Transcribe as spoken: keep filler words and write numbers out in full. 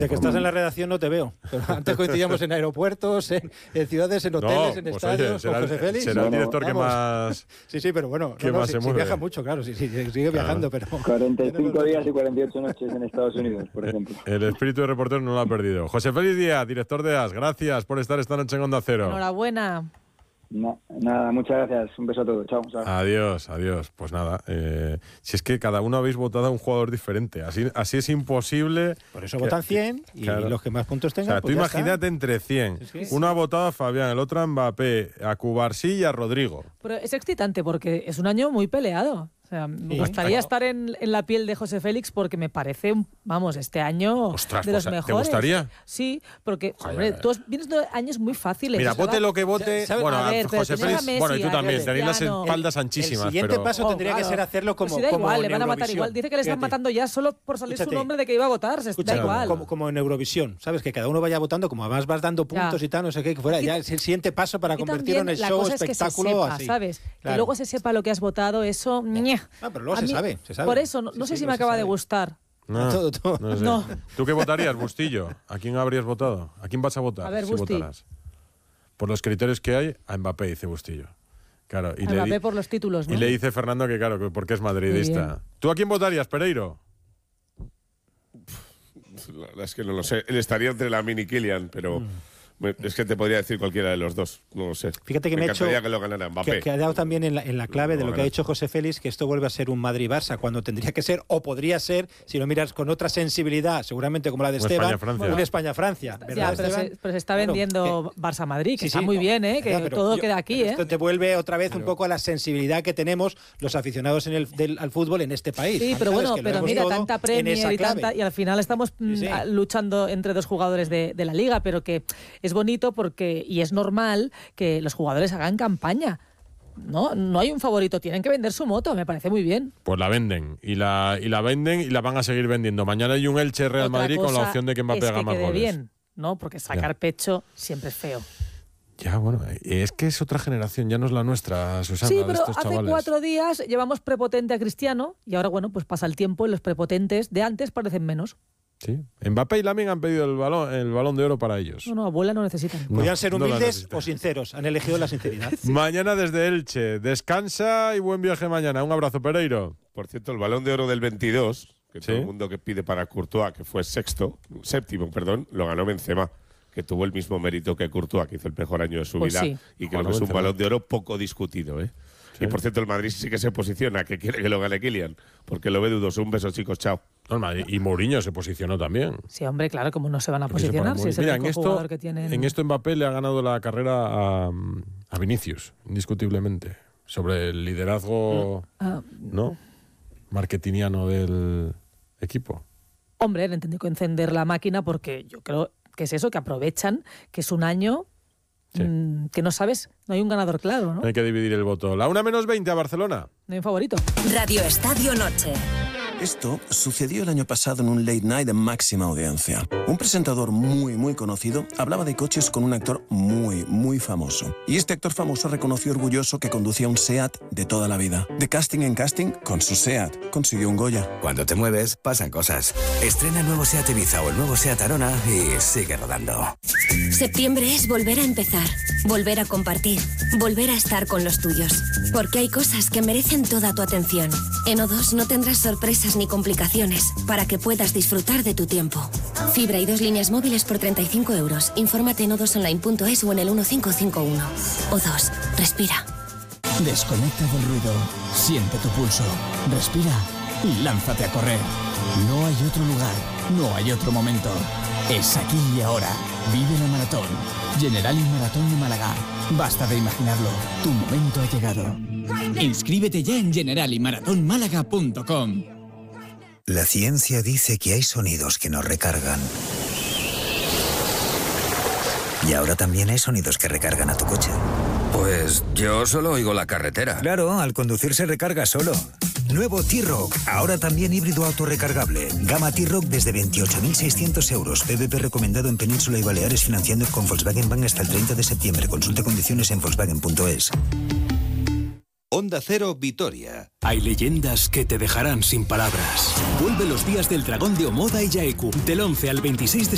De que estás en la redacción no te veo, pero antes coincidíamos en aeropuertos, en, en ciudades, en hoteles, no, en pues estadios, oye, será, con José Félix. será el director que más... Sí, sí, pero bueno, que no, no, más sí, se sí mueve. viaja mucho, claro, sí, sí, sigue viajando, pero... cuarenta y cinco días y cuarenta y ocho noches en Estados Unidos, por ejemplo. El espíritu de reportero no lo ha perdido. José Félix Díaz, director de A S, gracias por estar esta noche en Onda Cero. Enhorabuena. No, nada, muchas gracias. Un beso a todos. Chao. chao. Adiós, adiós. Pues nada, eh, si es que cada uno habéis votado a un jugador diferente, así, así es imposible. Por eso que, votan cien y claro. los que más puntos tengan. O sea, pues tú ya imagínate está. entre cien. Es que... Uno ha votado a Fabián, el otro a Mbappé, a Cubarsí y a Rodrigo. Pero es excitante porque es un año muy peleado. O sea, me Sí, gustaría claro. estar en, en la piel de José Félix porque me parece, un- vamos, este año Ostras, de los pues, ¿te mejores. gustaría? Sí, porque, Joder. hombre, tú vienes de años muy fáciles. Mira, o sea, vote lo que vote. ¿sabes? Bueno, A ver, pero José tenías a Félix, Messi, bueno, y tú a también, tenéis las Cristiano. espaldas El anchísimas. siguiente pero... paso Oh, tendría claro. que ser hacerlo como, Pues sí, da como igual, en le van a matar Eurovisión. igual. Dice que le están Fíjate. matando ya solo por salir su Escúchate. nombre de que iba a votar. Se- Da Escucha, igual. como, como en Eurovisión, ¿sabes? Que cada uno vaya votando, como además vas dando puntos Ya. y tal, no sé qué, que fuera Y- ya es el siguiente paso para Y convertirlo en también el la show, cosa es que se espectáculo, sepa, así. ¿sabes? Que Claro. luego se sepa lo que has votado, eso... ña. Ah, pero luego A se mí- sabe, se sabe. Por eso, no, Sí, no sé sí, si luego me se acaba de sabe. gustar. No, Todo, todo. no sé. No. ¿Tú qué votarías, Bustillo? ¿A quién habrías votado? ¿A quién vas a votar A ver, si Busti. votaras? Por los criterios que hay, a Mbappé, dice Bustillo. Claro, y, le, Mbappé di- por los títulos, ¿no? y le dice Fernando que claro, que porque es Muy madridista. bien. ¿Tú a quién votarías, Pereiro? La verdad es que no lo sé. Él estaría entre la mini Kylian, pero Mm. me- es que te podría decir cualquiera de los dos. No lo sé. Fíjate que me, ha hecho encantaría que lo ganara Mbappé. que, que ha dado también en la, en la clave de lo que ha dicho José Félix, que esto vuelve a ser un Madrid-Barça, cuando tendría que ser, o podría ser, si lo miras con otra sensibilidad, seguramente como la de Un Esteban, España-Francia. un España-Francia. ¿verdad, Ya, pero Esteban? se, pero se está Claro, vendiendo Barça-Madrid, que sí, está sí, muy no, bien, ¿eh? Que ya, pero todo yo- queda aquí, pero ¿eh? Esto te vuelve otra vez un poco a la sensibilidad que tenemos los aficionados en el, del, al fútbol en este país. Sí, pero ¿sabes? bueno, Que lo pero vemos mira, todo tanta en Premier esa y clave. tanta, y al final estamos mm, Sí, sí. a- luchando entre dos jugadores de, de la liga, pero que es bonito porque y es normal que los jugadores hagan campaña. No, no hay un favorito, tienen que vender su moto, me parece muy bien. Pues la venden. Y la, y la venden y la van a seguir vendiendo. Mañana hay un Elche Real Otra Madrid con la cosa opción de que Mbappé es haga que más quede goles. bien, ¿no? Porque sacar Ya. pecho siempre es feo. Ya, bueno, es que es otra generación, ya no es la nuestra, Susana, Sí, de pero estos hace chavales. cuatro días llevamos prepotente a Cristiano y ahora, bueno, pues pasa el tiempo y los prepotentes de antes parecen menos. Sí. Mbappé y Lamine han pedido el balón, el balón de oro para ellos. No, no, abuela no necesitan. No, Podían ser no la humildes necesitan. o sinceros, han elegido la sinceridad. Mañana desde Elche. Descansa y buen viaje mañana. Un abrazo, Pereiro. Por cierto, el Balón de Oro del veintidós, que Sí. todo el mundo que pide para Courtois, que fue sexto, séptimo, perdón, lo ganó Benzema, que tuvo el mismo mérito que Courtois, que hizo el mejor año de su Pues vida sí. y creo Ganó que es un Benzema. Balón de Oro poco discutido, ¿eh? Sí. Y por cierto, el Madrid sí que se posiciona, que quiere que lo gane Kylian, porque lo ve dudoso. Un beso, chicos, chao. No, el Madrid- y Mourinho se posicionó también. Sí, hombre, claro, como no se van a Porque se posicionar pone si muy- es el Mira, en único esto, jugador que tienen. en esto Mbappé le ha ganado la carrera a, a Vinicius, indiscutiblemente. Sobre el liderazgo, Ah, ¿no? Marketingiano del equipo. hombre, han tenido que encender la máquina porque yo creo que es eso, que aprovechan que es un año Sí. mm, que no sabes, no hay un ganador claro, ¿no? No hay que dividir el voto. La una menos veinte a Barcelona. No hay un favorito. Radio Estadio Noche. Esto sucedió el año pasado en un late night de máxima audiencia. Un presentador muy, muy conocido hablaba de coches con un actor muy, muy famoso. Y este actor famoso reconoció orgulloso que conducía un SEAT de toda la vida. De casting en casting, con su SEAT, consiguió un Goya. Cuando te mueves, pasan cosas. Estrena el nuevo SEAT Ibiza o el nuevo SEAT Arona y sigue rodando. Septiembre es volver a empezar, volver a compartir, volver a estar con los tuyos. Porque hay cosas que merecen toda tu atención. En O dos no tendrás sorpresas ni complicaciones para que puedas disfrutar de tu tiempo. Fibra y dos líneas móviles por treinta y cinco euros. Infórmate en o dos online punto es o en el uno cinco cinco uno. O dos, respira. Desconecta del ruido, siente tu pulso, respira y lánzate a correr. No hay otro lugar, no hay otro momento. Es aquí y ahora. Vive la maratón. Generali Maratón de Málaga. Basta de imaginarlo. Tu momento ha llegado. Inscríbete ya en generali maratón málaga punto com. La ciencia dice que hay sonidos que nos recargan. Y ahora también hay sonidos que recargan a tu coche. Pues yo solo oigo la carretera. Claro, al conducir se recarga solo. Nuevo T-Rock, ahora también híbrido autorrecargable. Gama T-Rock desde veintiocho mil seiscientos euros. P V P recomendado en Península y Baleares, financiando con Volkswagen Bank hasta el treinta de septiembre. Consulte condiciones en volkswagen punto es. Onda Cero Vitoria. Hay leyendas que te dejarán sin palabras. Vuelve los días del dragón de Omoda y Yaeku. Del once al veintiséis de